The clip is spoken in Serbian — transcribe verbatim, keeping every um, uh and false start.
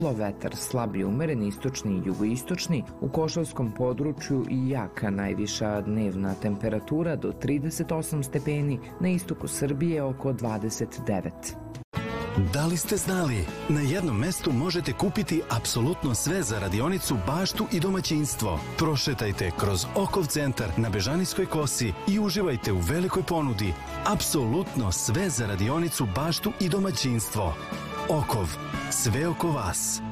Vetar slab i umeren istočni i jugoistočni, u Košavskom području i jaka, najviša dnevna temperatura do trideset osam stepeni, na istoku Srbije oko dvadeset devet. Da li ste znali? Na jednom mestu možete kupiti apsolutno sve za radionicu, baštu i domaćinstvo. Prošetajte kroz Okov centar na Bežanijskoj kosi i uživajte u velikoj ponudi. Apsolutno sve za radionicu, baštu i domaćinstvo. Okov, sve oko vas.